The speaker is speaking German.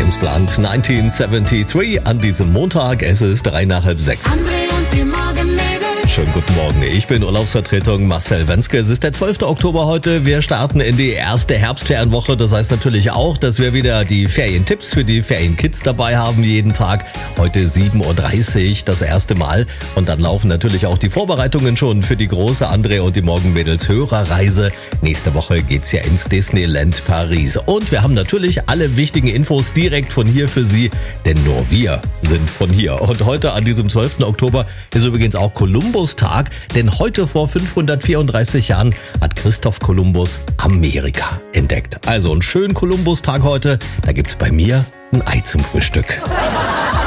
James Blunt, 1973 an diesem Montag. Es ist 5:03. André und die Morgenmädels. Schönen guten Morgen, ich bin Urlaubsvertretung Marcel Wenzke. Es ist der 12. Oktober heute. Wir starten in die erste Herbstferienwoche. Das heißt natürlich auch, dass wir wieder die Ferientipps für die Ferienkids dabei haben jeden Tag. Heute 7:30 Uhr das erste Mal. Und dann laufen natürlich auch die Vorbereitungen schon für die große André und die Morgenmädels Hörerreise. Nächste Woche geht's ja ins Disneyland Paris. Und wir haben natürlich alle wichtigen Infos direkt von hier für Sie, denn nur wir sind von hier. Und heute an diesem 12. Oktober ist übrigens auch Kolumbus-Tag, denn heute vor 534 Jahren hat Christoph Kolumbus Amerika entdeckt. Also einen schönen Kolumbus-Tag heute. Da gibt's bei mir ein Ei zum Frühstück.